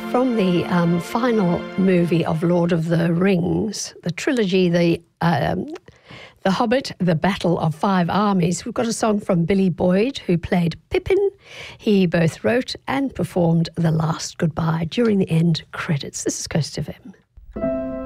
From the final movie of Lord of the Rings, the trilogy, The Hobbit, The Battle of Five Armies, we've got a song from Billy Boyd, who played Pippin. He both wrote and performed The Last Goodbye during the end credits. This is Coast FM.